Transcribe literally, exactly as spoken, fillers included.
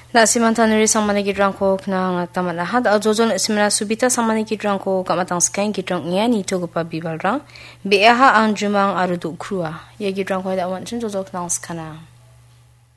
Na simantan nuri sangmani gidrang ko kna tamat lahat ajojon simna subita sangmani gidrang ko kamatang skai gidrang nya ni to gopa bibalrang beaha anjumang arudu krua ye gidrang ko da wan chin jojo knang skana